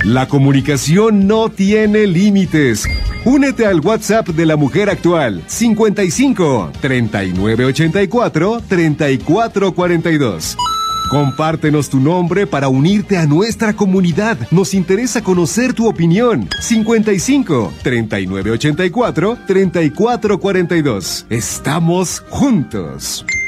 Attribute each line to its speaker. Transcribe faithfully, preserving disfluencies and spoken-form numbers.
Speaker 1: La comunicación no tiene límites. Únete al WhatsApp de la mujer actual, cincuenta y cinco, treinta y nueve ochenta y cuatro, treinta y cuatro cuarenta y dos. Compártenos tu nombre para unirte a nuestra comunidad. Nos interesa conocer tu opinión. cincuenta y cinco, treinta y nueve ochenta y cuatro, treinta y cuatro cuarenta y dos. Estamos juntos.